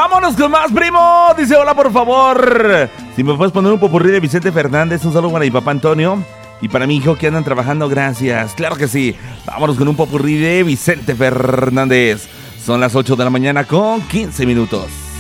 Vámonos con más, primo. Dice, hola, por favor. Si me puedes poner un popurrí de Vicente Fernández. Un saludo para mi papá Antonio y para mi hijo que andan trabajando, gracias. Claro que sí. Vámonos con un popurrí de Vicente Fernández. Son las 8 de la mañana con 15 minutos.